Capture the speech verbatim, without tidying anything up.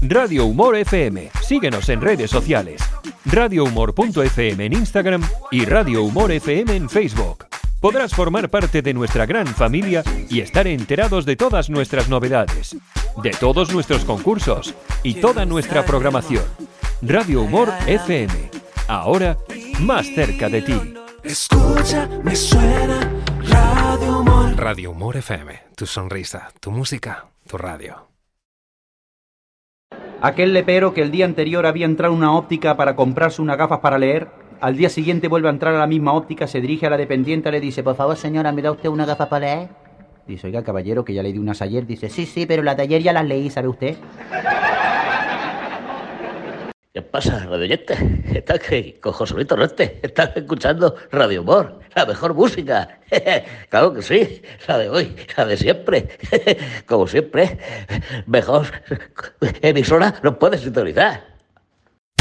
Radio Humor F M. Síguenos en redes sociales. radio humor punto f m en Instagram y Radio Humor F M en Facebook. Podrás formar parte de nuestra gran familia y estar enterados de todas nuestras novedades, de todos nuestros concursos y toda nuestra programación. Radio Humor F M. Ahora, más cerca de ti. Escucha, me suena Radio Humor. Radio Humor F M. Tu sonrisa, tu música, tu radio. Aquel lepero que el día anterior había entrado en una óptica para comprarse unas gafas para leer, al día siguiente vuelve a entrar a la misma óptica, se dirige a la dependiente y le dice: por favor, señora, ¿me da usted una gafa para leer? Dice: oiga, caballero, que ya le di unas ayer. Dice: sí, sí, pero las de ayer ya las leí, ¿sabe usted? ¿Qué pasa, radioyente? Está aquí con Joselito Reste. Estás escuchando Radio Humor, la mejor música. Claro que sí, la de hoy, la de siempre. Como siempre, mejor emisora no puedes sintonizar.